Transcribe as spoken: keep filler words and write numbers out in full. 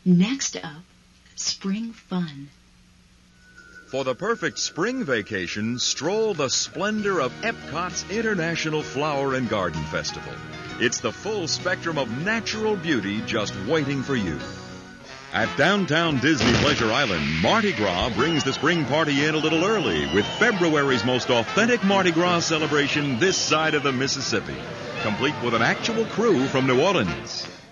Next up, spring fun. For the perfect spring vacation, stroll the splendor of Epcot's International Flower and Garden Festival. It's the full spectrum of natural beauty just waiting for you. At downtown Disney Pleasure Island, Mardi Gras brings the spring party in a little early with February's most authentic Mardi Gras celebration this side of the Mississippi, complete with an actual crew from New Orleans.